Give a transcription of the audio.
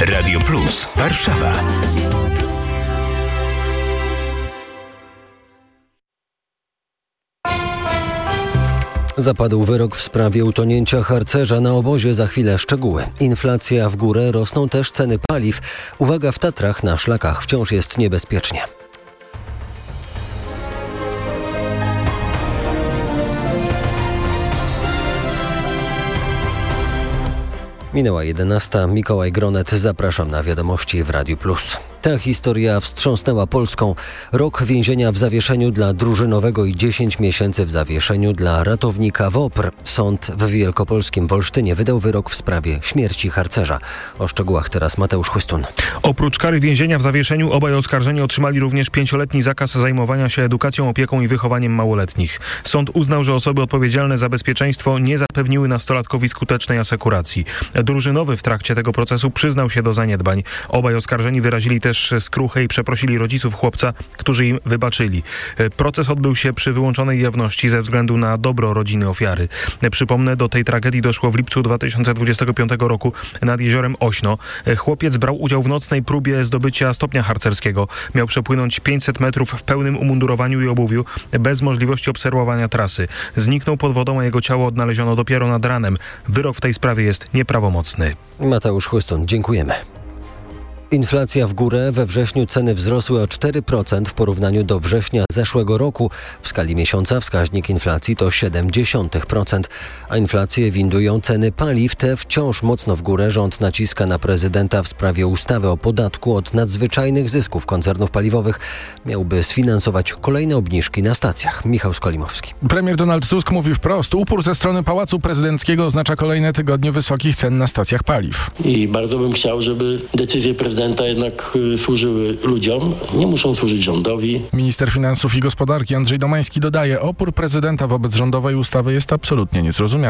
Radio Plus Warszawa. Zapadł wyrok w sprawie utonięcia harcerza na obozie. Za chwilę szczegóły. Inflacja w górę, rosną też ceny paliw. Uwaga, w Tatrach na szlakach wciąż jest niebezpiecznie. Minęła 11. Mikołaj Gronet. Zapraszam na wiadomości w Radiu Plus. Ta historia wstrząsnęła Polską. Rok więzienia w zawieszeniu dla drużynowego i 10 miesięcy w zawieszeniu dla ratownika WOPR. Sąd w wielkopolskim Wolsztynie wydał wyrok w sprawie śmierci harcerza. O szczegółach teraz Mateusz Chłystun. Oprócz kary więzienia w zawieszeniu obaj oskarżeni otrzymali również 5-letni zakaz zajmowania się edukacją, opieką i wychowaniem małoletnich. Sąd uznał, że osoby odpowiedzialne za bezpieczeństwo nie zapewniły nastolatkowi skutecznej asekuracji. Drużynowy w trakcie tego procesu przyznał się do zaniedbań. Obaj oskarżeni wyrazili też skruchę i przeprosili rodziców chłopca, którzy im wybaczyli. Proces odbył się przy wyłączonej jawności ze względu na dobro rodziny ofiary. Przypomnę, do tej tragedii doszło w lipcu 2025 roku nad jeziorem Ośno. Chłopiec brał udział w nocnej próbie zdobycia stopnia harcerskiego. Miał przepłynąć 500 metrów w pełnym umundurowaniu i obuwiu, bez możliwości obserwowania trasy. Zniknął pod wodą, a jego ciało odnaleziono dopiero nad ranem. Wyrok w tej sprawie jest nieprawomocny. Mateusz Chłystun, dziękujemy. Inflacja w górę. We wrześniu ceny wzrosły o 4% w porównaniu do września zeszłego roku. W skali miesiąca wskaźnik inflacji to 0,7%, a inflację windują ceny paliw. Te wciąż mocno w górę. Rząd naciska na prezydenta w sprawie ustawy o podatku od nadzwyczajnych zysków koncernów paliwowych. Miałby sfinansować kolejne obniżki na stacjach. Michał Skolimowski. Premier Donald Tusk mówi wprost: upór ze strony Pałacu Prezydenckiego oznacza kolejne tygodnie wysokich cen na stacjach paliw. I bardzo bym chciał, żeby decyzje prezydenta jednak służyły ludziom, nie muszą służyć rządowi. Minister Finansów i Gospodarki Andrzej Domański dodaje: opór prezydenta wobec rządowej ustawy jest absolutnie niezrozumiały.